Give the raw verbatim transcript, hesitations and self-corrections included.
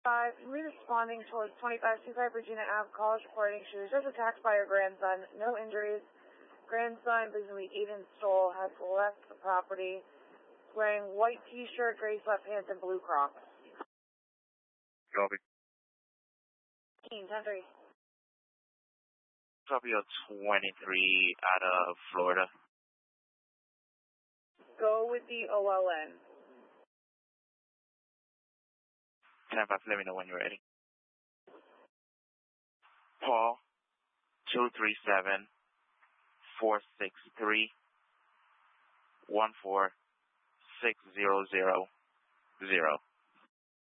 Five, responding towards twenty-five twenty-five Regina Ave, college reporting she was just attacked by her grandson. No injuries. Grandson, believed Aiden Stoll, has left the property wearing white t-shirt, gray sweatpants, and blue Crocs. Copy. ten three. Copy of twenty-three out of Florida. Go with the O L N. ten five, let me know when you're ready. Paul, two three seven, four six three, one four six zero zero zero.